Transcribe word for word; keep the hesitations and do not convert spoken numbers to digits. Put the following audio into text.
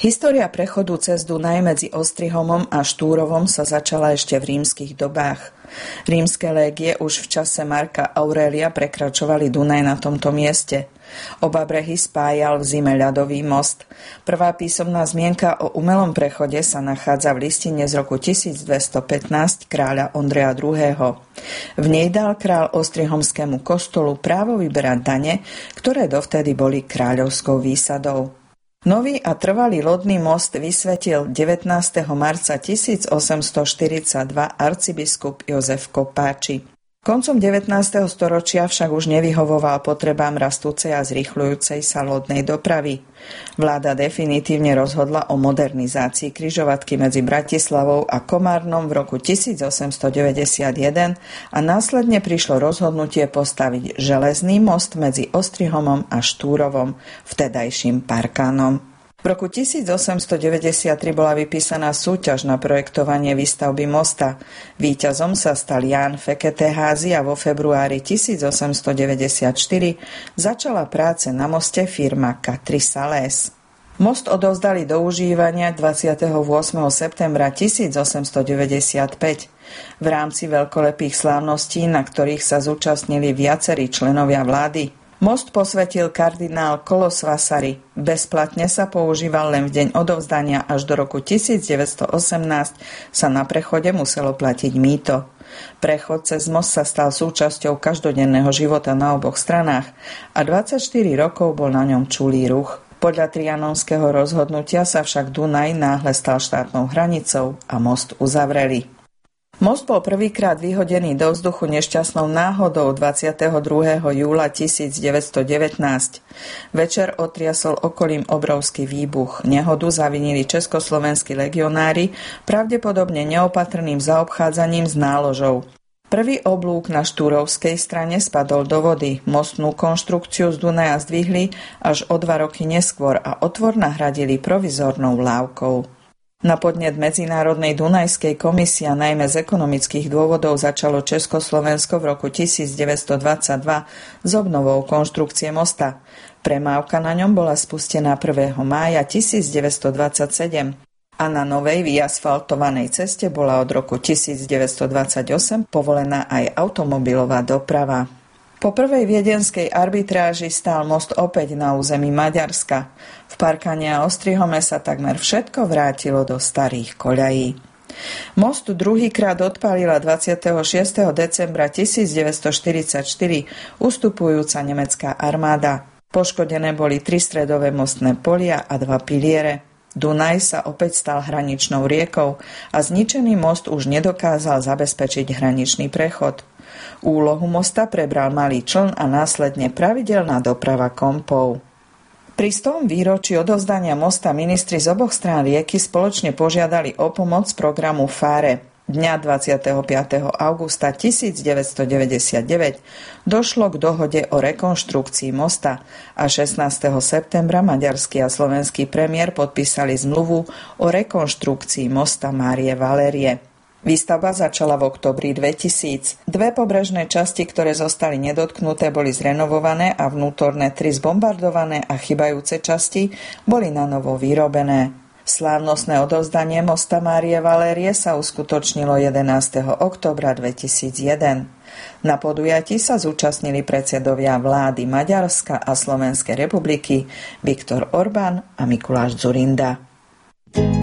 História prechodu cez Dunaj medzi Ostrihomom a Štúrovom sa začala ešte v rímskych dobách. Rímske légie už v čase Marka Aurelia prekračovali Dunaj na tomto mieste. Oba brehy spájal v zime ľadový most. Prvá písomná zmienka o umelom prechode sa nachádza v listine z roku tisícdvestopätnásť kráľa Ondreja druhého. V nej dal kráľ ostrihomskému kostolu právo vyberať dane, ktoré dovtedy boli kráľovskou výsadou. Nový a trvalý lodný most vysvetil devätnásteho marca tisícosemstoštyridsaťdva arcibiskup Jozef Kopáči. Koncom devätnásteho storočia však už nevyhovoval potrebám rastúcej a zrýchľujúcej sa lodnej dopravy. Vláda definitívne rozhodla o modernizácii križovatky medzi Bratislavou a Komárnom v roku tisícosemstodeväťdesiatjeden a následne prišlo rozhodnutie postaviť železný most medzi Ostrihomom a Štúrovom, vtedajším Parkánom. V roku tisícosemstodeväťdesiattri bola vypísaná súťaž na projektovanie výstavby mosta. Víťazom sa stal Ján Feketeházy a vo februári tisícosemstodeväťdesiatštyri začala práce na moste firma Katrisa Les. Most odovzdali do užívania dvadsiateho ôsmeho septembra tisícosemstodeväťdesiatpäť. V rámci veľkolepých slávností, na ktorých sa zúčastnili viacerí členovia vlády, most posvetil kardinál Kolos Vasari. Bezplatne sa používal len v deň odovzdania, až do roku tisícdeväťstoosemnásť sa na prechode muselo platiť mýto. Prechod cez most sa stal súčasťou každodenného života na oboch stranách a dvadsaťštyri rokov bol na ňom čulý ruch. Podľa trianonského rozhodnutia sa však Dunaj náhle stal štátnou hranicou a most uzavreli. Most bol prvýkrát vyhodený do vzduchu nešťastnou náhodou dvadsiateho druhého júla tisícdeväťstodevätnásť. Večer otriasol okolím obrovský výbuch. Nehodu zavinili československí legionári, pravdepodobne neopatrným zaobchádzaním s náložou. Prvý oblúk na štúrovskej strane spadol do vody. Mostnú konštrukciu z Dunaja zdvihli až o dva roky neskôr a otvor nahradili provizornou lávkou. Na podnet Medzinárodnej Dunajskej komisie, najmä z ekonomických dôvodov, začalo Československo v roku tisícdeväťstodvadsaťdva s obnovou konštrukcie mosta. Premávka na ňom bola spustená prvého mája tisícdeväťstodvadsaťsedem a na novej vyasfaltovanej ceste bola od roku tisícdeväťstodvadsaťosem povolená aj automobilová doprava. Po prvej viedenskej arbitráži stál most opäť na území Maďarska. V Parkáne a Ostrihome sa takmer všetko vrátilo do starých koľají. Most druhýkrát odpálila dvadsiateho šiesteho decembra tisícdeväťstoštyridsaťštyri ustupujúca nemecká armáda. Poškodené boli tri stredové mostné polia a dva piliere. Dunaj sa opäť stal hraničnou riekou a zničený most už nedokázal zabezpečiť hraničný prechod. Úlohu mosta prebral malý čln a následne pravidelná doprava kompov. Pri stom výročí odovzdania mosta ministri z oboch strán rieky spoločne požiadali o pomoc programu Fare. Dňa dvadsiateho piateho augusta tisícdeväťstodeväťdesiatdeväť došlo k dohode o rekonštrukcii mosta a šestnásteho septembra maďarský a slovenský premiér podpísali zmluvu o rekonštrukcii mosta Márie Valérie. Výstavba začala v októbri dvetisíc. Dve pobrežné časti, ktoré zostali nedotknuté, boli zrenovované a vnútorné tri zbombardované a chybajúce časti boli na novo vyrobené. Slávnostné odovzdanie mosta Márie Valérie sa uskutočnilo jedenásteho októbra dvetisícjeden. Na podujatí sa zúčastnili predsedovia vlády Maďarska a Slovenskej republiky Viktor Orbán a Mikuláš Dzurinda.